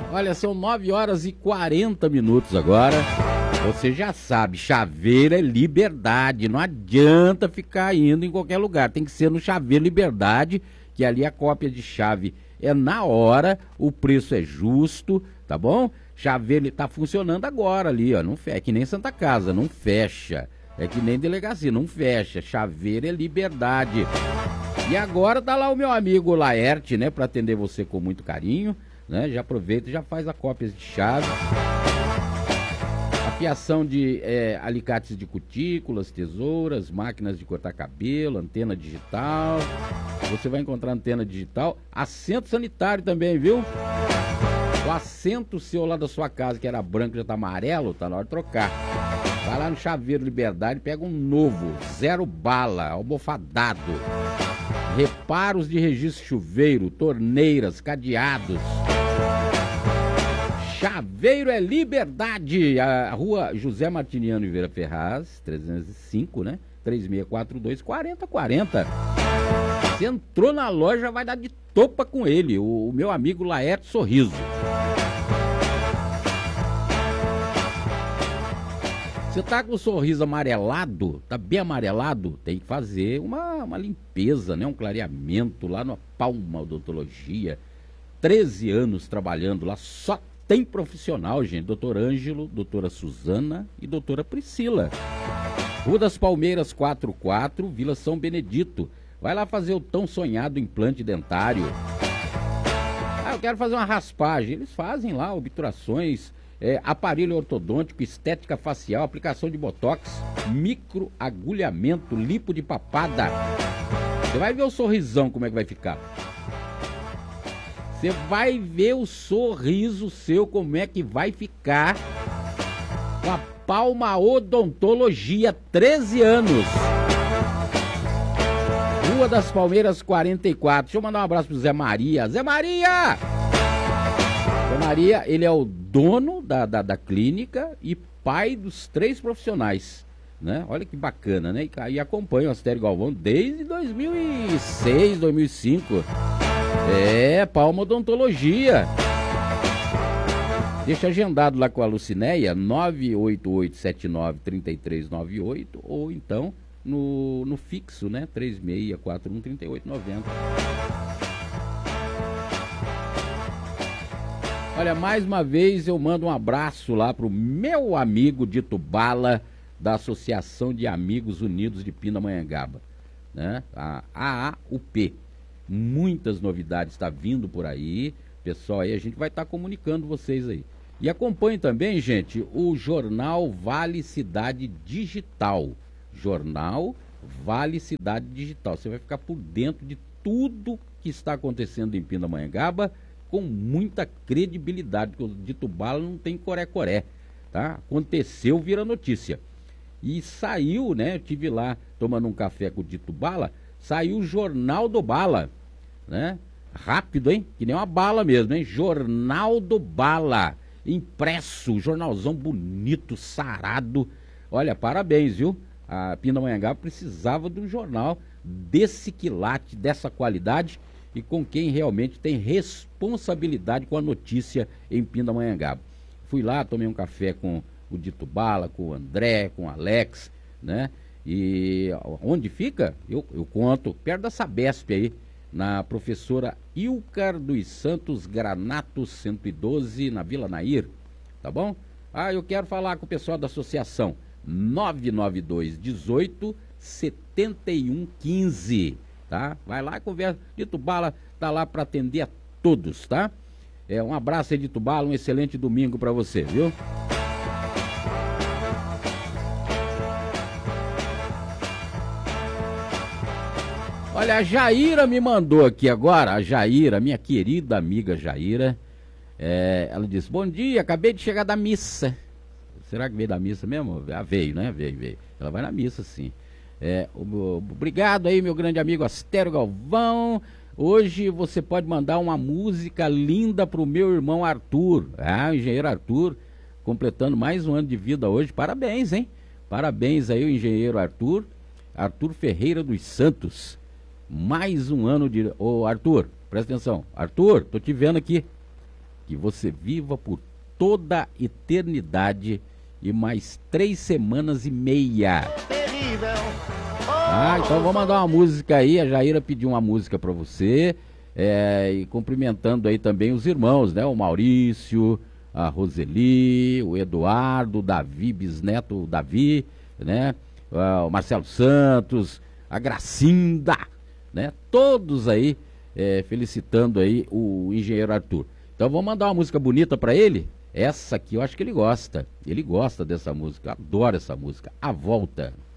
Olha, são 9 horas e 40 minutos agora. Você já sabe, Chaveiro é Liberdade. Não adianta ficar indo em qualquer lugar. Tem que ser no Chaveiro Liberdade, que ali a cópia de chave é na hora, o preço é justo, tá bom? Chaveiro tá funcionando agora ali, ó. Não fecha, é que nem Santa Casa, não fecha. É que nem delegacia, não fecha. Chaveiro é Liberdade. E agora tá lá o meu amigo Laerte, né? Pra atender você com muito carinho, né? Já aproveita e já faz a cópia de chave. Afiação de alicates de cutículas, tesouras, máquinas de cortar cabelo, antena digital. Você vai encontrar antena digital, assento sanitário também, viu? O assento seu lá da sua casa, que era branco, já tá amarelo, tá na hora de trocar. Vai lá no Chaveiro Liberdade e pega um novo, 0 bala, almofadado. Reparos de registro chuveiro, torneiras, cadeados. Chaveiro é Liberdade, a rua José Martiniano Oliveira Ferraz, 305, né? 3642-4040. Você entrou na loja, vai dar de topa com ele, o meu amigo Laerte Sorriso. Você tá com o sorriso amarelado, tá bem amarelado, tem que fazer uma limpeza, né? Um clareamento lá na Palma Odontologia. 13 anos trabalhando lá, só tem profissional, gente. Doutor Ângelo, doutora Suzana e doutora Priscila. Rua das Palmeiras 44, Vila São Benedito. Vai lá fazer o tão sonhado implante dentário. Ah, eu quero fazer uma raspagem. Eles fazem lá obturações, aparelho ortodôntico, estética facial, aplicação de botox, microagulhamento, lipo de papada. Você vai ver o sorrisão como é que vai ficar. Você vai ver o sorriso seu como é que vai ficar com a Palma Odontologia, 13 anos. Rua das Palmeiras 44. Deixa eu mandar um abraço pro Zé Maria. Zé Maria! Zé Maria, ele é o dono da clínica e pai dos 3 profissionais, né? Olha que bacana, né? E acompanha o Astério Galvão desde 2006, 2005. Palma Odontologia. Deixa agendado lá com a Lucinéia, 988793398, ou então no fixo, né? 36413890. Olha, mais uma vez eu mando um abraço lá pro meu amigo Dito Bala, da Associação de Amigos Unidos de Pindamonhangaba, né? A AAUP. Muitas novidades está vindo por aí, pessoal, aí a gente vai estar comunicando vocês aí. E acompanhe também, gente, o jornal Vale Cidade Digital. Jornal Vale Cidade Digital. Você vai ficar por dentro de tudo que está acontecendo em Pindamonhangaba com muita credibilidade, porque o Dito Bala não tem coré-coré, tá? Aconteceu, vira notícia. E saiu, né? Eu tive lá tomando um café com o Dito Bala, saiu o Jornal do Bala, né? Rápido, hein? Que nem uma bala mesmo, hein? Jornal do Bala, impresso, jornalzão bonito, sarado. Olha, parabéns, viu? A Pindamonhangaba precisava de um jornal desse quilate, dessa qualidade e com quem realmente tem responsabilidade com a notícia em Pindamonhangaba. Fui lá, tomei um café com o Dito Bala, com o André, com o Alex, né? E onde fica? Eu conto, perto da Sabesp aí, na professora Ilcar dos Santos Granato 112, na Vila Nair, tá bom? Ah, eu quero falar com o pessoal da associação, 992 18 71 15, tá? Vai lá e conversa. Dito Bala tá lá para atender a todos, tá? Um abraço aí, Dito Bala, um excelente domingo para você, viu? Olha, a Jaira me mandou aqui agora, a Jaira, minha querida amiga Jaira, ela disse: bom dia, acabei de chegar da missa. Será que veio da missa mesmo? Ah, veio, né? Veio. Ela vai na missa, sim. Obrigado aí, meu grande amigo Astério Galvão. Hoje você pode mandar uma música linda pro meu irmão Arthur. Ah, o engenheiro Arthur, completando mais um ano de vida hoje. Parabéns, hein? Parabéns aí, o engenheiro Arthur Ferreira dos Santos. Mais um ano de... Ô, Arthur, presta atenção. Arthur, tô te vendo aqui. que você viva por toda a eternidade e mais 3 semanas e meia. Então vou mandar uma música aí. A Jaira pediu uma música pra você, e cumprimentando aí também os irmãos, né? O Maurício, a Roseli, o Eduardo, o Davi, bisneto Davi, né? O Marcelo Santos, a Gracinda, né? Todos aí felicitando aí o engenheiro Arthur. Então vou mandar uma música bonita pra ele. Essa aqui eu acho que ele gosta. Ele gosta dessa música, adora essa música. A Volta.